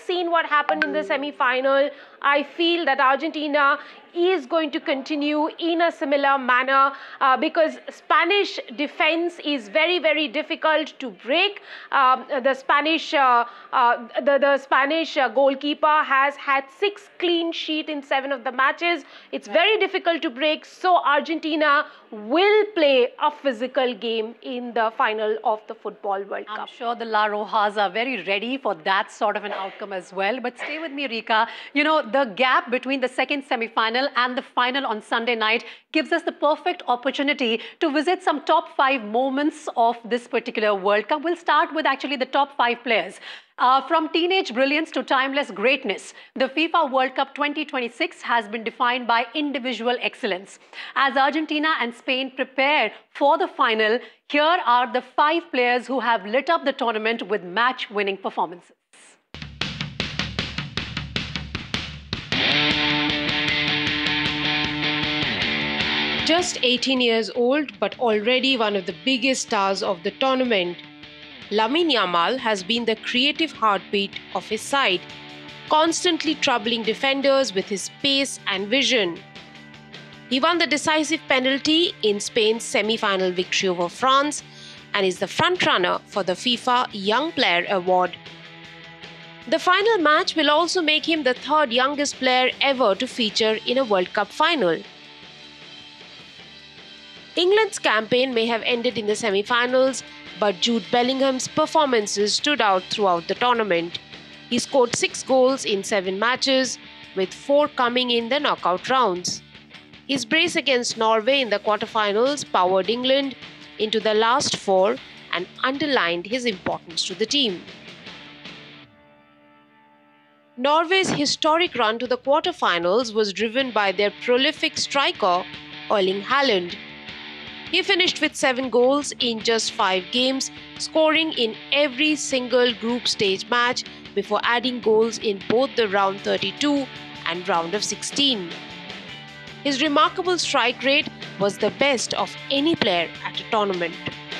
seen what happened in the semi-final, I feel that Argentina is going to continue in a similar manner because Spanish defense is very, very difficult to break. The Spanish goalkeeper has had 6 clean sheets in 7 of the matches. It's very difficult to break. So Argentina will play a physical game in the final of the Football World Cup. I'm sure the La Rojas are very ready for that sort of an outcome as well. But stay with me, Rika. You know, the gap between the second semi-final and the final on Sunday night gives us the perfect opportunity to visit some top 5 moments of this particular World Cup. We'll start with actually the top 5 players. From teenage brilliance to timeless greatness, the FIFA World Cup 2026 has been defined by individual excellence. As Argentina and Spain prepare for the final, here are the 5 players who have lit up the tournament with match-winning performances. Just 18 years old, but already one of the biggest stars of the tournament, Lamine Yamal has been the creative heartbeat of his side, constantly troubling defenders with his pace and vision. He won the decisive penalty in Spain's semi-final victory over France and is the frontrunner for the FIFA Young Player Award. The final match will also make him the 3rd youngest player ever to feature in a World Cup final. England's campaign may have ended in the semi-finals, but Jude Bellingham's performances stood out throughout the tournament. He scored 6 goals in 7 matches, with 4 coming in the knockout rounds. His brace against Norway in the quarterfinals powered England into the last 4 and underlined his importance to the team. Norway's historic run to the quarterfinals was driven by their prolific striker, Erling Haaland. He finished with 7 goals in just 5 games, scoring in every single group stage match before adding goals in both the round 32 and round of 16. His remarkable strike rate was the best of any player at a tournament.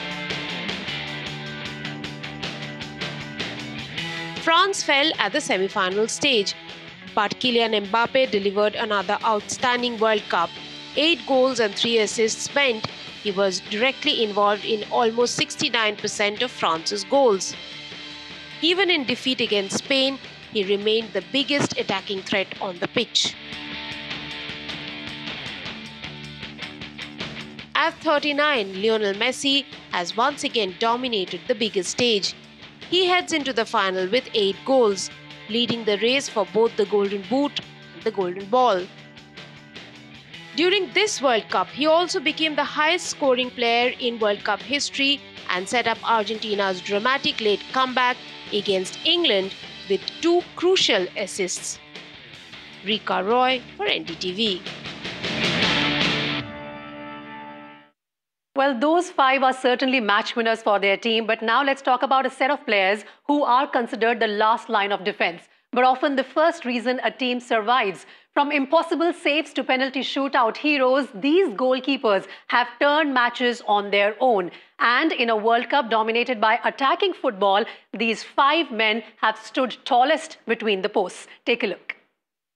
France fell at the semi-final stage, but Kylian Mbappe delivered another outstanding World Cup. 8 goals and 3 assists meant he was directly involved in almost 69% of France's goals. Even in defeat against Spain, he remained the biggest attacking threat on the pitch. At 39, Lionel Messi has once again dominated the biggest stage. He heads into the final with 8 goals, leading the race for both the Golden Boot and the Golden Ball. During this World Cup, he also became the highest scoring player in World Cup history and set up Argentina's dramatic late comeback against England with 2 crucial assists. Rika Roy for NDTV. Well, those 5 are certainly match winners for their team, but now let's talk about a set of players who are considered the last line of defense, but often the first reason a team survives. From impossible saves to penalty shootout heroes, these goalkeepers have turned matches on their own. And in a World Cup dominated by attacking football, these 5 men have stood tallest between the posts. Take a look.